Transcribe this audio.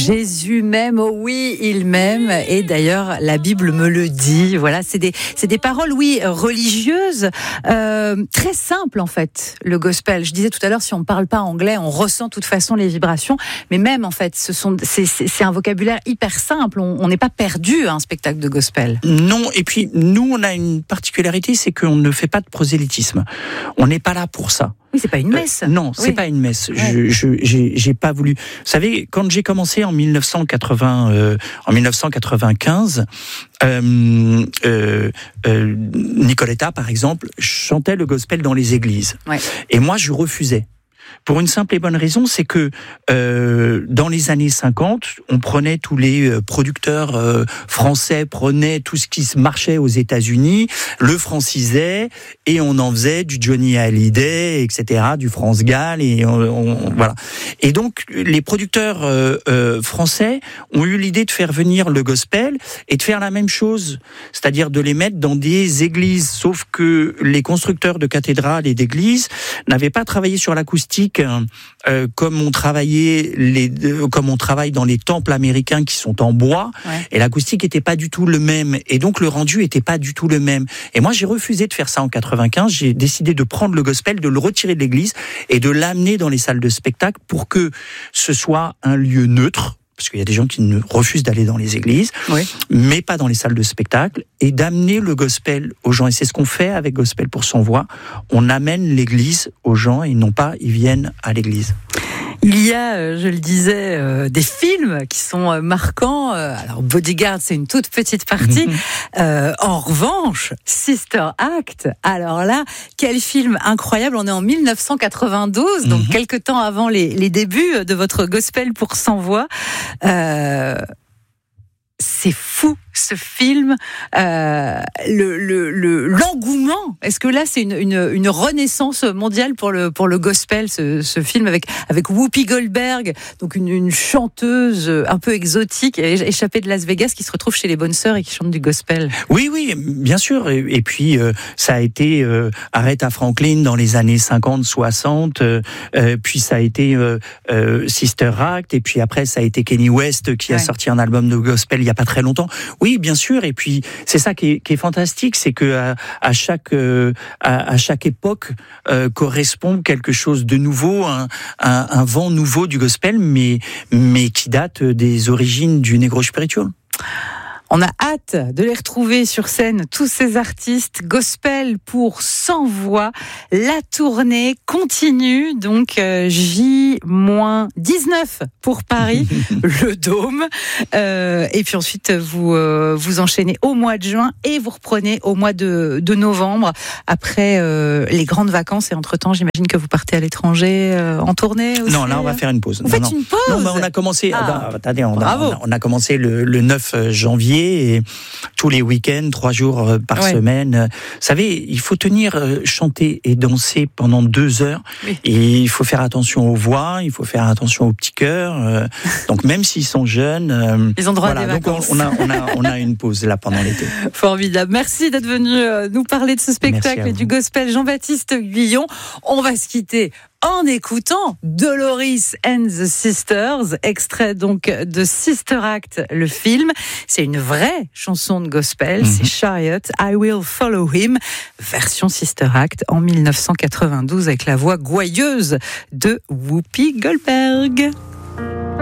Jésus m'aime, oh oui, il m'aime. Et d'ailleurs, la Bible me le dit. Voilà, c'est des paroles, oui, religieuses, très simples en fait. Le gospel. Je disais tout à l'heure, si on ne parle pas anglais, on ressent de toute façon les vibrations. Mais même en fait, c'est un vocabulaire hyper simple. On n'est pas perdu à un spectacle de gospel. Non. Et puis nous, on a une particularité, c'est qu'on ne fait pas de prosélytisme. On n'est pas là pour ça. Oui, c'est pas une messe. Non, c'est pas une messe. Ouais. J'ai pas voulu. Vous savez, quand j'ai commencé en 1995, Nicoletta, par exemple, chantait le gospel dans les églises. Ouais. Et moi, je refusais. Pour une simple et bonne raison, c'est que dans les années 50, on prenait tous les producteurs français, prenaient tout ce qui marchait aux États-Unis, le francisait, et on en faisait du Johnny Hallyday, etc., du France Gall, et voilà. Et donc, les producteurs français ont eu l'idée de faire venir le gospel et de faire la même chose, c'est-à-dire de les mettre dans des églises, sauf que les constructeurs de cathédrales et d'églises n'avaient pas travaillé sur l'acoustique comme on travaille dans les temples américains qui sont en bois, et l'acoustique était pas du tout le même, et donc le rendu était pas du tout le même. Et moi j'ai refusé de faire ça en 95. J'ai décidé de prendre le gospel, de le retirer de l'église et de l'amener dans les salles de spectacle pour que ce soit un lieu neutre. Parce qu'il y a des gens qui refusent d'aller dans les églises, mais pas dans les salles de spectacle, et d'amener le gospel aux gens. Et c'est ce qu'on fait avec Gospel pour Sans Voix. On amène l'église aux gens, et non pas ils viennent à l'église. Il y a, je le disais, des films qui sont marquants. Alors Bodyguard, c'est une toute petite partie. En revanche, Sister Act, alors là, quel film incroyable. On est en 1992, donc quelques temps avant les débuts de votre Gospel pour Sans Voix. C'est fou, ce film, l'engouement. Est-ce que là, c'est une renaissance mondiale pour le gospel, ce film avec Whoopi Goldberg, donc une chanteuse un peu exotique, échappée de Las Vegas, qui se retrouve chez les Bonnes Sœurs et qui chante du gospel. Oui, bien sûr. Et puis, ça a été Aretha Franklin dans les années 50, 60, puis ça a été Sister Act, et puis après, ça a été Kanye West qui a sorti un album de gospel il y a pas très longtemps. Oui, bien sûr. Et puis c'est ça qui est fantastique, c'est que à chaque époque correspond quelque chose de nouveau, un vent nouveau du gospel, mais qui date des origines du Negro Spiritual. On a hâte de les retrouver sur scène, tous ces artistes. Gospel pour Sans Voix. La tournée continue, donc J-19 pour Paris, le Dôme. Et puis ensuite, vous enchaînez au mois de juin et vous reprenez au mois de novembre, après les grandes vacances. Et entre-temps, j'imagine que vous partez à l'étranger en tournée aussi. Non, là, on va faire une pause. Vous faites une pause ? Non, on a commencé... Attendez, on a commencé le 9 janvier. Et tous les week-ends, 3 jours par semaine. Vous savez, il faut chanter et danser pendant 2 heures. Oui. Et il faut faire attention aux voix, il faut faire attention aux petits cœurs. Donc même s'ils sont jeunes, ils ont droit à des vacances. Donc on a une pause là pendant l'été. Formidable. Merci d'être venu nous parler de ce spectacle du gospel. Jean-Baptiste Guyon. On va se quitter en écoutant Doloris and the Sisters, extrait donc de Sister Act, le film. C'est une vraie chanson de gospel, c'est Chariot, I Will Follow Him, version Sister Act en 1992 avec la voix gouailleuse de Whoopi Goldberg.